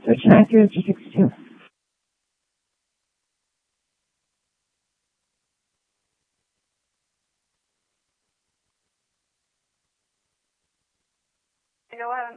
Search 93262. Go ahead.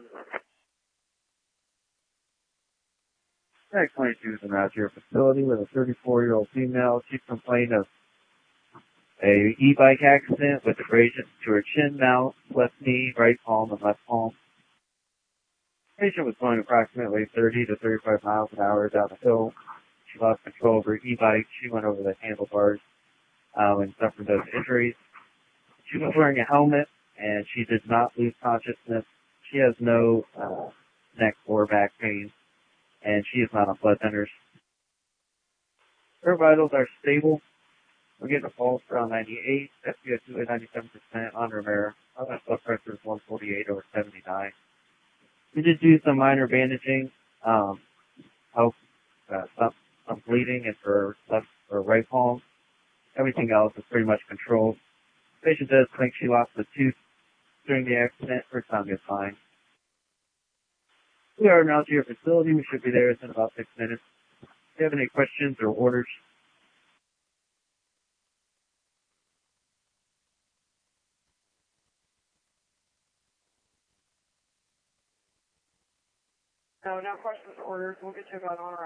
Tag 22 is around your facility with a 34-year-old female. She complained of a e-bike accident with abrasions to her chin, mouth, left knee, right palm, and left palm. The patient was going approximately 30 to 35 miles an hour down the hill. She lost control of her e-bike. She went over the handlebars and suffered those injuries. She was wearing a helmet, and she did not lose consciousness. She has no neck or back pain, and she is not on blood thinners. Her vitals are stable. We're getting a pulse around 98, SpO2 at 97%, on Romero. Other blood pressure is 148 over 79. We did do some minor bandaging, some bleeding in her left or right palm. Everything else is pretty much controlled. The patient does think she lost a tooth during the accident. Her tongue is fine. We are now to your facility. We should be there in about 6 minutes. If you have any questions or orders, No questions or orders. We'll get you about on our